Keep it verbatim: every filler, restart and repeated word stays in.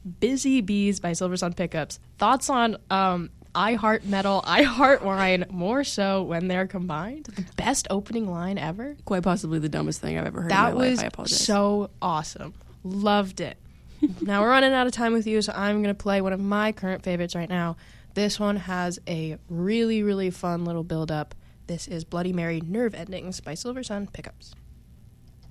Busy Bees by Silver Sun Pickups. Thoughts on um, I Heart Metal, I Heart Wine, more so when they're combined? The best opening line ever? Quite possibly the dumbest thing I've ever heard that in my life. I was apologize. so awesome. Loved it. Now we're running out of time with you, so I'm going to play one of my current favorites right now. This one has a really, really fun little build-up. This is Bloody Mary Nerve Endings by Silver Sun Pickups.